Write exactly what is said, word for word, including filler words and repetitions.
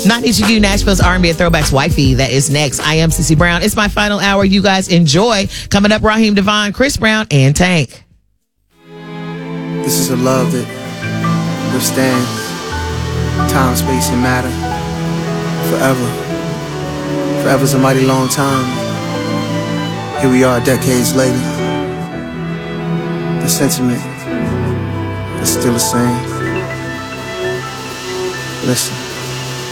Not Each of You, Nashville's R and B and Throwbacks Wifey. That is next. I am Cece Brown. It's my final hour. You guys enjoy. Coming up, Raheem Devon, Chris Brown, and Tank. This is a love that withstands time, space, and matter forever. Forever's a mighty long time. Here we are decades later. The sentiment is still the same. Listen.